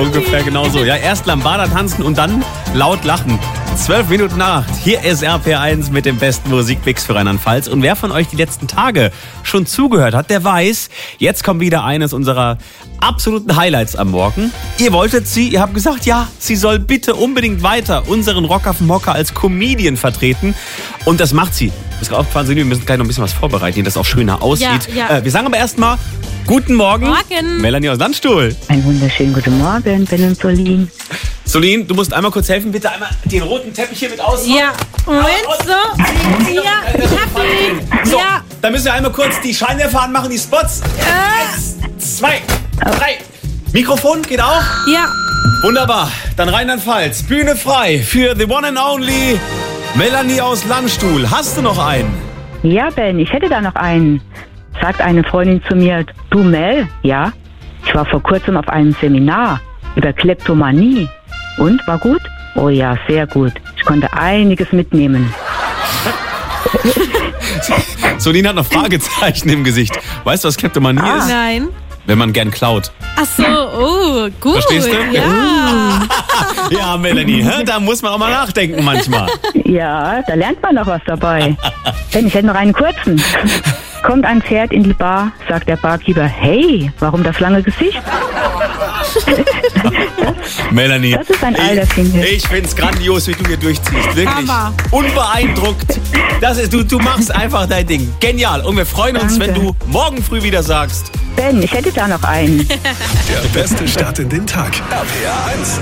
Ungefähr genau so. Ja, erst Lambada tanzen und dann laut lachen. 12 Minuten nach 8. Hier ist RPR1 mit dem besten Musikmix für Rheinland-Pfalz. Und wer von euch die letzten Tage schon zugehört hat, der weiß, jetzt kommt wieder eines unserer absoluten Highlights am Morgen. Ihr wolltet sie, ihr habt gesagt, ja, sie soll bitte unbedingt weiter unseren Rock auf dem Hocker als Comedian vertreten. Und das macht sie. Ist gerade aufgefallen, wir müssen gleich noch ein bisschen was vorbereiten, dass es auch schöner aussieht. Ja. Wir sagen aber erstmal guten Morgen. Morgen. Melanie aus Landstuhl. Einen wunderschönen guten Morgen, Ben und Solin. Solin, du musst einmal kurz helfen, bitte einmal den roten Teppich hier mit ausrollen. Ja, Moment, so. Ja, ich hab ihn. So, Ja. dann müssen wir einmal kurz die Scheinwerfer anmachen, die Spots. 1, 2, 3. Mikrofon geht auch? Ja. Wunderbar. Dann Rheinland-Pfalz. Bühne frei für the one and only Melanie aus Landstuhl. Hast du noch einen? Ja, Ben, ich hätte da noch einen. Sagt eine Freundin zu mir, du Mel, ja? Ich war vor kurzem auf einem Seminar über Kleptomanie. Und, war gut? Oh ja, sehr gut. Ich konnte einiges mitnehmen. Solin hat noch Fragezeichen im Gesicht. Weißt du, was Kleptomanie ist? Nein. Wenn man gern klaut. Ach so, oh, gut. Verstehst du? Ja. Ja, Melanie, da muss man auch mal nachdenken manchmal. Ja, da lernt man noch was dabei. Ben, ich hätte noch einen kurzen. Kommt ein Pferd in die Bar, sagt der Barkeeper, hey, warum das lange Gesicht? Melanie, Das ist ein alter Finger. ich find's grandios, wie du hier durchziehst. Wirklich. Hammer. Unbeeindruckt. Das ist, du machst einfach dein Ding. Genial. Und wir freuen uns, Danke. wenn du morgen früh wieder sagst. Ben, ich hätte da noch einen. Der beste Start in den Tag. RPR 1.